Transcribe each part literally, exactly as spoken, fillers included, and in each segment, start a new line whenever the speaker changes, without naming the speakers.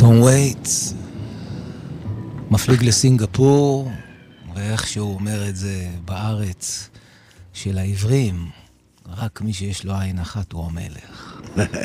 טום וייטס מפליג לסינגפור, ואיך שהוא אומר את זה בארץ של העברים, רק מי שיש לו עין אחת הוא המלך.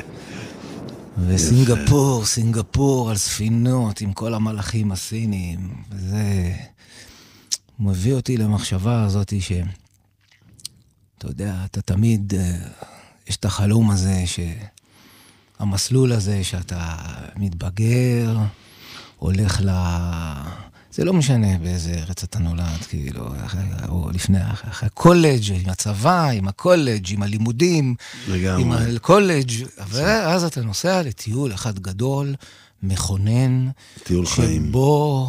וסינגפור, סינגפור על ספינות עם כל המלאכים הסינים, וזה מביא אותי למחשבה הזאת ש... אתה יודע, אתה תמיד, יש את החלום הזה, שהמסלול הזה שאתה מתבגר, הולך ל... זה לא משנה באיזה ארץ אתה נולד, כאילו, או לפני, אחרי הקולג', עם הצבא, עם הקולג', עם הלימודים, לגמרי. עם הקולג', ואז אתה נוסע לטיול אחד גדול, מכונן,
טיול חיים.
שבו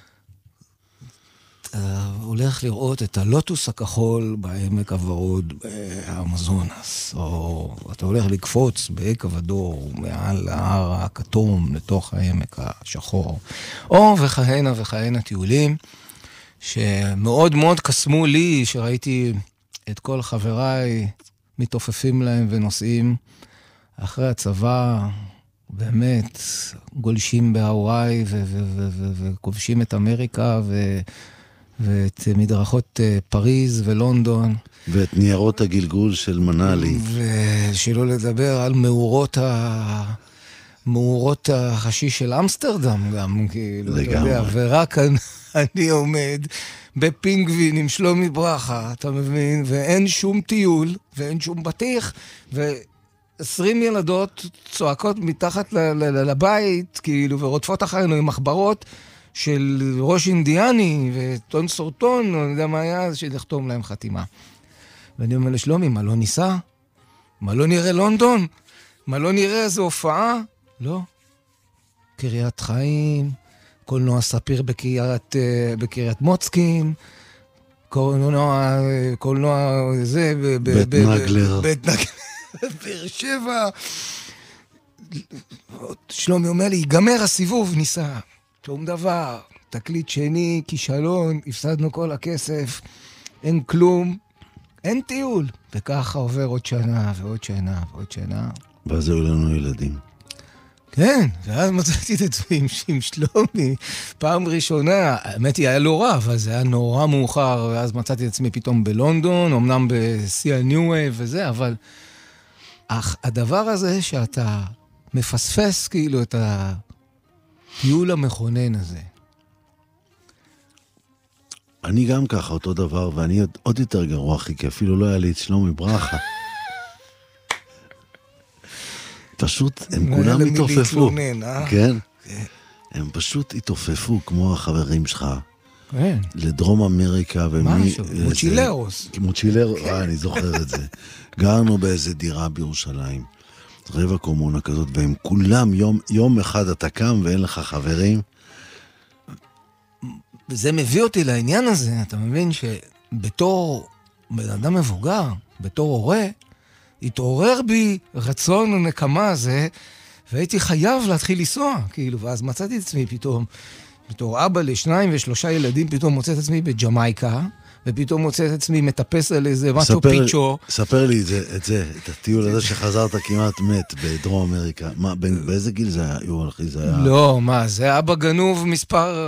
אתה הולך לראות את הלוטוס הכחול בעמק הוורוד באמזונס, או אתה הולך לקפוץ בעמק הוודור מעל ההר הכתום לתוך העמק השחור, או וכהנה וכהנה טיולים שמאוד מאוד קסמו לי, שראיתי את כל חבריי מתעופפים להם ונוסעים אחרי הצבא, באמת גולשים בהוואי וכובשים את אמריקה ו... ואת מדרכות פריז ולונדון.
ואת ניירות הגלגול של מנאלי.
ושלא לדבר על מאורות, ה... מאורות החשיש של אמסטרדם גם, כאילו, אתה יודע, ורק אני עומד בפינגווין עם שלומי ברכה, אתה מבין, ואין שום טיול, ואין שום בטיח, ועשרים ילדות צועקות מתחת לבית, כאילו, ורודפות אחרינו עם מחברות, של ראש אינדיאני וטון סורטון, אני יודע מה היה, שלחתום להם חתימה. ואני אומר לשלומי, מה לא ניסה? מה לא נראה לונדון? מה לא נראה איזו הופעה? לא. קריית חיים, קולנוע ספיר בקריית, בקריית מוצקין, קולנוע, קולנוע זה,
בית נגלר.
בית נגלר, באר שבע. שלומי אומר לי, ייגמר הסיבוב, ניסה. שום דבר, תקליט שני, כישלון, הפסדנו כל הכסף, אין כלום, אין טיול. וככה עובר עוד שנה ועוד שנה ועוד שנה.
ואז היו לנו ילדים.
כן, ואז מצאתי את עצמי עם שלומי, פעם ראשונה, האמת היא היה לא רע, אבל זה היה נורא מאוחר, ואז מצאתי את עצמי פתאום בלונדון, אמנם בסי הניו וייב וזה, אבל אך הדבר הזה שאתה מפספס כאילו את ה... טיול המכונן הזה.
אני גם ככה אותו דבר, ואני עוד יותר גרוע, אחי, כי אפילו לא היה לי את שלומי ברכה. פשוט, הם כולם התעופפו. כן? הם פשוט התעופפו, כמו החברים שלך.
כן.
לדרום אמריקה.
משהו, מוצ'ילרוס.
מוצ'ילרוס, אה, אני זוכר את זה. גרנו באיזה דירה בירושלים. רבע קומונה כזאת, והם כולם, יום, יום אחד אתה קם ואין לך חברים.
וזה מביא אותי לעניין הזה, אתה מבין שבתור בן אדם מבוגר, בתור הורה, התעורר בי רצון ונקמה הזה, והייתי חייב להתחיל לנסוע, כאילו, ואז מצאתי את עצמי פתאום, בתור אבא לשניים ושלושה ילדים, פתאום מוצא את עצמי בג'מייקה, ופתאום מוצא את עצמי מטפס על איזה משהו פיצ'ו.
ספר לי את זה, את זה, את הטיול הזה שחזרת כמעט מת בדרום אמריקה. מה, באיזה גיל זה היה? זה היה...
לא, מה, זה אבא גנוב מספר...